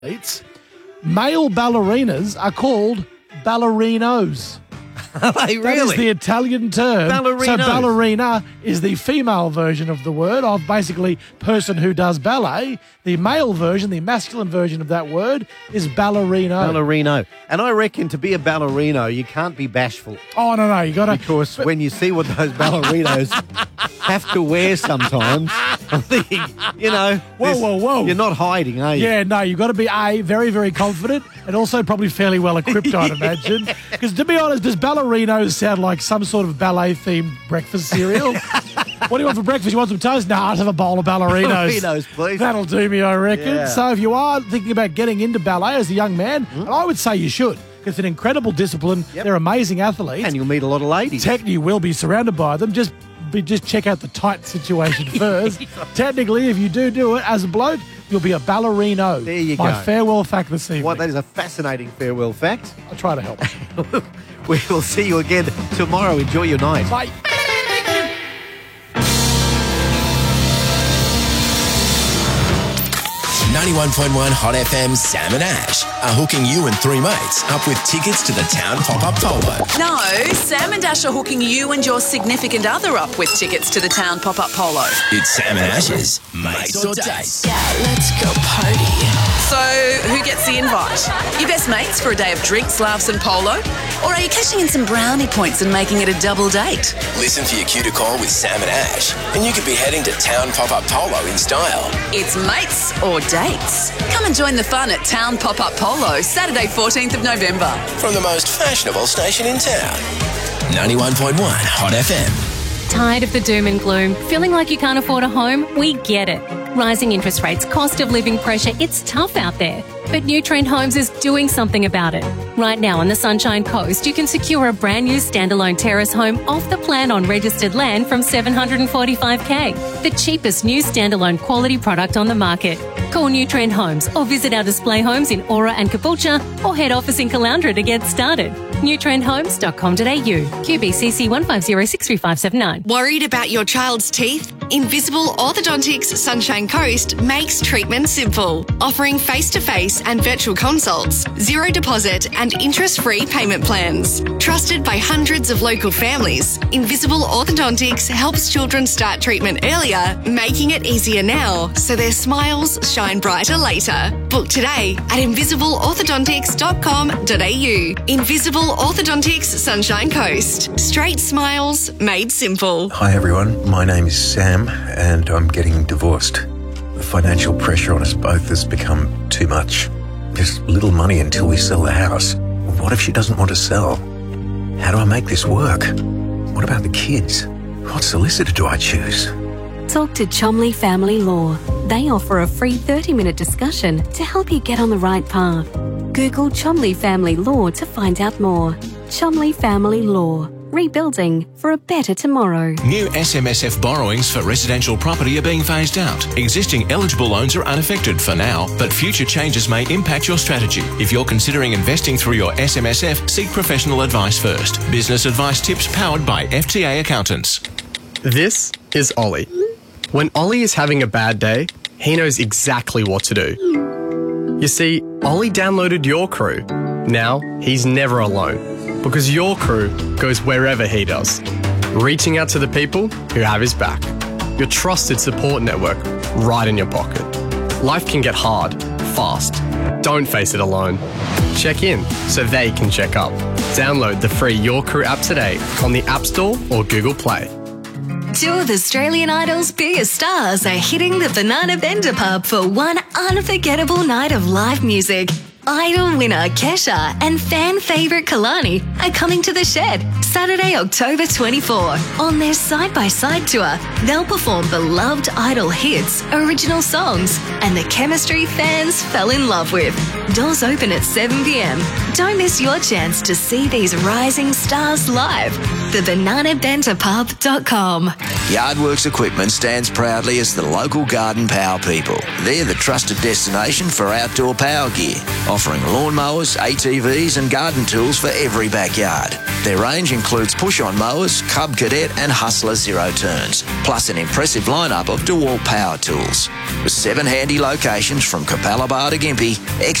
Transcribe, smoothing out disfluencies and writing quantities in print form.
male ballerinas are called ballerinos. Are they really? That is the Italian term. Ballerinos. So ballerina is the female version of the word, of basically person who does ballet. The male version, the masculine version of that word is ballerino. Ballerino. And I reckon to be a ballerino, you can't be bashful. Oh, no, you got to... Because when you see what those ballerinos have to wear sometimes, I'm thinking, Whoa. You're not hiding, are you? Yeah, no, you've got to be, very, very confident and also probably fairly well equipped, I'd imagine. Because to be honest, does ballerinos sound like some sort of ballet-themed breakfast cereal? What do you want for breakfast? You want some toast? No, I'll have a bowl of ballerinos. Ballerinos, please. That'll do me, I reckon. Yeah. So if you are thinking about getting into ballet as a young man, and I would say you should. It's an incredible discipline. Yep. They're amazing athletes. And you'll meet a lot of ladies. Technically, you will be surrounded by them. Just check out the tight situation first. Technically, if you do it as a bloke, you'll be a ballerino. There you go. My farewell fact this evening. What, that is a fascinating farewell fact. I'll try to help. We will see you again tomorrow. Enjoy your night. Bye. 91.1 Hot FM, Sam and Ash are hooking you and three mates up with tickets to the Town Pop-Up Polo. No, Sam and Ash are hooking you and your significant other up with tickets to the Town Pop-Up Polo. It's Sam and Ash's Mates or Dates. Yeah, let's go party. So, who gets the invite? Your best mates for a day of drinks, laughs and polo? Or are you cashing in some brownie points and making it a double date? Listen for your cue to call with Sam and Ash, and you could be heading to Town Pop-Up Polo in style. It's mates or dates. Come and join the fun at Town Pop-Up Polo, Saturday 14th of November. From the most fashionable station in town. 91.1 Hot FM. Tired of the doom and gloom? Feeling like you can't afford a home? We get it. Rising interest rates, cost of living pressure, it's tough out there. But New Trend Homes is doing something about it. Right now on the Sunshine Coast, you can secure a brand new standalone terrace home off the plan on registered land from $745K. The cheapest new standalone quality product on the market. Call New Trend Homes or visit our display homes in Aura and Caboolture or head office in Caloundra to get started. newtrendhomes.com.au. QBCC 1506359. Worried about your child's teeth? Invisible Orthodontics Sunshine Coast makes treatment simple, offering face-to-face and virtual consults, zero deposit and interest-free payment plans. Trusted by hundreds of local families, Invisible Orthodontics helps children start treatment earlier, making it easier now so their smiles shine brighter later. Book today at invisibleorthodontics.com.au. Invisible Orthodontics Sunshine Coast. Straight smiles made simple. Hi everyone, my name is Sam and I'm getting divorced. The financial pressure on us both has become too much. There's little money until we sell the house. What if she doesn't want to sell? How do I make this work? What about the kids? What solicitor do I choose? Talk to Chomley Family Law. They offer a free 30-minute discussion to help you get on the right path. Google Chomley Family Law to find out more. Chomley Family Law. Rebuilding for a better tomorrow. New SMSF borrowings for residential property are being phased out. Existing eligible loans are unaffected for now, but future changes may impact your strategy. If you're considering investing through your SMSF, seek professional advice first. Business advice tips powered by FTA Accountants. This is Ollie. When Ollie is having a bad day, he knows exactly what to do. You see, Ollie downloaded Your Crew. Now, he's never alone, because Your Crew goes wherever he does, reaching out to the people who have his back. Your trusted support network right in your pocket. Life can get hard, fast. Don't face it alone. Check in so they can check up. Download the free Your Crew app today on the App Store or Google Play. Two of Australian Idol's biggest stars are hitting the Banana Bender pub for one unforgettable night of live music. Idol winner Kesha and fan favourite Kalani are coming to the Shed Saturday, October 24. On their side-by-side tour, they'll perform beloved Idol hits, original songs, and the chemistry fans fell in love with. Doors open at 7 p.m. Don't miss your chance to see these rising stars live. thebananabenderpub.com. Yardworks Equipment stands proudly as the local garden power people. They're the trusted destination for outdoor power gear, offering lawnmowers, ATVs and garden tools for every backyard. Their range includes push-on mowers, Cub Cadet and Hustler Zero Turns, plus an impressive lineup of DeWalt power tools. With 7 handy locations from Capalaba to Gympie,